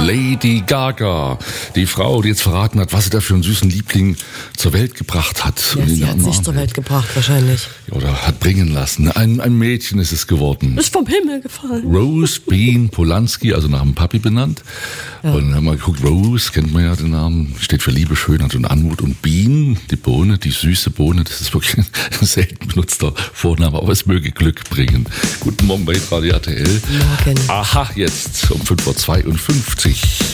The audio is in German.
Lady Gaga. Die Frau, die jetzt verraten hat, was sie da für einen süßen Liebling zur Welt gebracht hat. Ja, sie hat sich zur Welt gebracht, wahrscheinlich. Oder hat bringen lassen. Ein Mädchen ist es geworden. Ist vom Himmel gefallen. Rose Bean Polanski, also nach dem Papi benannt. Ja. Und haben wir geguckt, Rose, kennt man ja den Namen, steht für Liebe, Schönheit und Anmut. Und Bean, die Bohne, die süße Bohne, das ist wirklich ein selten benutzter Vorname, aber es möge Glück bringen. Guten Morgen bei Radio RTL. Morgen. Aha, jetzt um 5.52 Uhr.